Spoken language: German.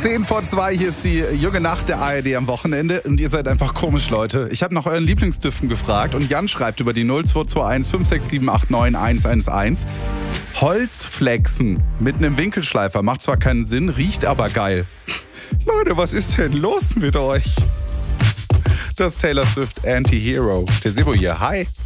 10:10, hier ist die junge Nacht der ARD am Wochenende und ihr seid einfach komisch, Leute. Ich habe nach euren Lieblingsdüften gefragt und Jan schreibt über die 0221 567 89 111. Holzflexen mit einem Winkelschleifer macht zwar keinen Sinn, riecht aber geil. Leute, was ist denn los mit euch? Das ist Taylor Swift Anti-Hero. Der Sebo hier, hi.